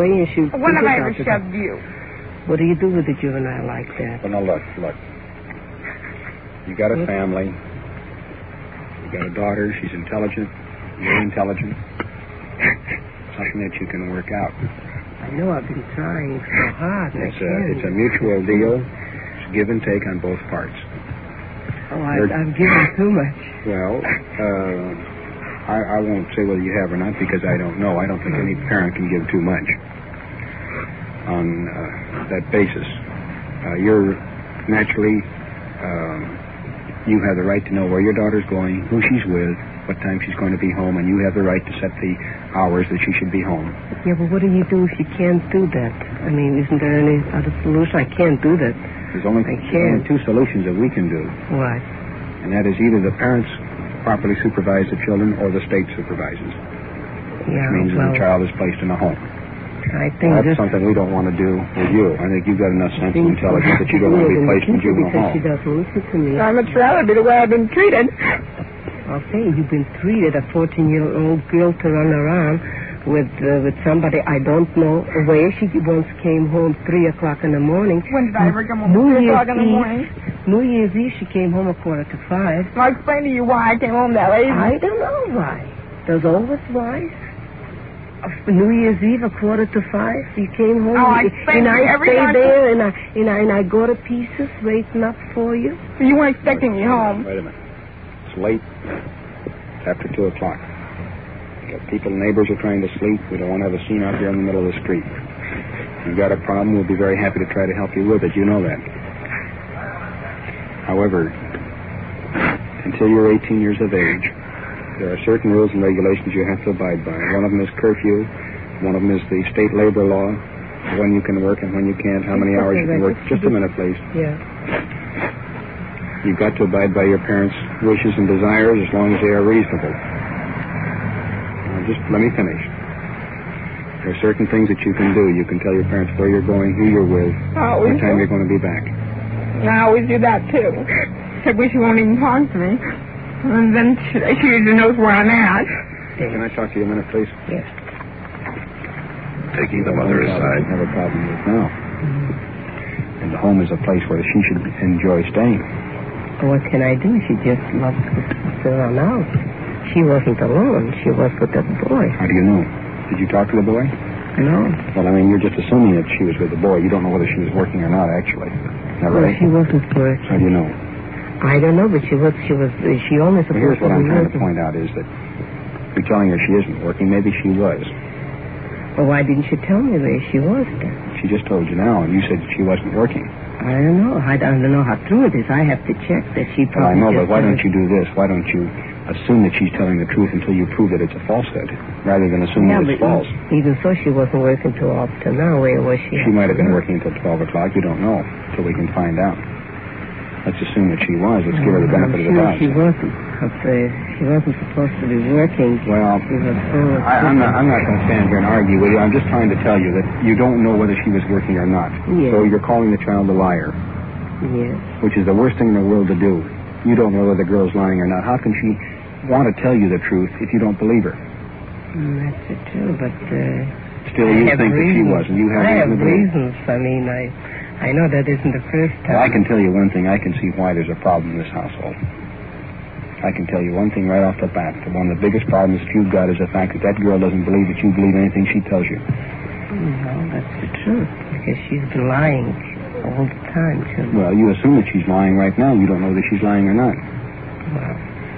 You should when have I ever shoved you? What do you do with a juvenile like that? Well, now, look. You got a family. You got a daughter. She's intelligent. You're intelligent. Something that you can work out. I know I've been trying so hard. It's a mutual deal. It's give and take on both parts. Oh, I've given too much. Well, I won't say whether you have or not because I don't know. I don't think any parent can give too much on that basis. You're naturally, you have the right to know where your daughter's going, who she's with, what time she's going to be home, and you have the right to set the hours that she should be home. Yeah, but what do you do if you can't do that? I mean, isn't there any other solution? I can't do that. There's only two solutions that we can do. What? And that is either the parents properly supervise the children or the state supervises. Yeah, which means that the child is placed in a home. I think that's something we don't want to do with you. I think you've got enough sense and intelligence that you don't want to be placed in a juvenile home. She doesn't listen to me. I'm a rather be the way I've been treated. Okay, you've been treated, a 14-year-old girl to run around with somebody I don't know where. She once came home 3 o'clock in the morning. When did I ever come home 3 o'clock in the morning? New Year's Eve, she came home 4:45. I'll explain to you why I came home that late. I don't know why. There's always why. New Year's Eve, 4:45, you came home. Oh, I explained to you every stay there, and I go to pieces waiting up for you. You weren't expecting me home. Wait a minute. It's late. It's after 2 o'clock. People, neighbors are trying to sleep. We don't want to have a scene out there in the middle of the street. If you've got a problem, we'll be very happy to try to help you with it. You know that. However, until you're 18 years of age, there are certain rules and regulations you have to abide by. One of them is curfew. One of them is the state labor law, when you can work and when you can't, how many hours you can work. Just a minute, please. Yeah. You've got to abide by your parents' wishes and desires as long as they are reasonable. Just let me finish. There are certain things that you can do. You can tell your parents where you're going, who you're with, what time you're going to be back. I always do that, too. I wish you won't even talk to me. And then she usually knows where I'm at. Can I talk to you a minute, please? Yes. Taking the mother aside. I have a problem with now. And the home is a place where she should enjoy staying. What can I do? She just loves to sit around out. She wasn't alone. She was with that boy. How do you know? Did you talk to the boy? No. Well, I mean, you're just assuming that she was with the boy. You don't know whether she was working or not, actually. Is that right? She wasn't working. How do you know? I don't know, but she only supposed to be Here's what I'm trying to point out is that you're telling her she isn't working. Maybe she was. Well, why didn't she tell me where she was then? She just told you now, and you said she wasn't working. I don't know. I don't know how true it is. I have to check that she probably... Well, I know, but why don't you do this? Why don't you assume that she's telling the truth until you prove that it's a falsehood, rather than assuming it's false? Even so, she wasn't working till up to now. Where was she? She might have been working until 12 o'clock. You don't know until we can find out. Let's assume that she was. Let's give her the benefit of the doubt. She wasn't. She wasn't supposed to be working. Well, I'm not going to stand here and argue with you. I'm just trying to tell you that you don't know whether she was working or not. Yes. So you're calling the child a liar. Yes. Which is the worst thing in the world to do. You don't know whether the girl's lying or not. How can she want to tell you the truth if you don't believe her? That's it, too, but... Still, you think that she was, and you have I have reason to believe. reasons. I mean, I know that isn't the first time. Well, I can tell you one thing. I can see why there's a problem in this household. I can tell you one thing right off the bat. One of the biggest problems that you've got is the fact that girl doesn't believe that you believe anything she tells you. No, that's the truth, because she's been lying all the time, too. Well, you assume that she's lying right now. You don't know whether she's lying or not. Well,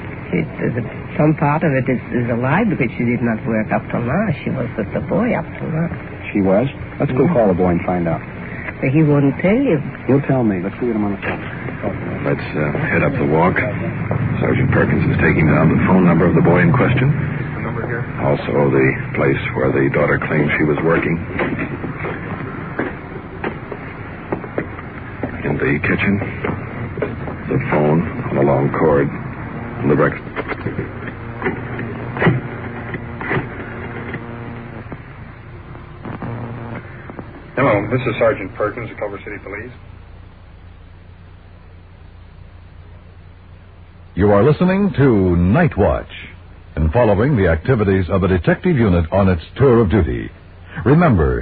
some part of it is a lie, because she did not work up till now. She was with the boy up till now. She was? Let's go call the boy and find out. But he wouldn't tell you. He'll tell me. Let's see him on the phone. Let's head up the walk. Sergeant Perkins is taking down the phone number of the boy in question. Also the place where the daughter claims she was working. In the kitchen, the phone on a long cord, and the breakfast. Hello, this is Sergeant Perkins of Culver City Police. You are listening to Night Watch and following the activities of a detective unit on its tour of duty. Remember,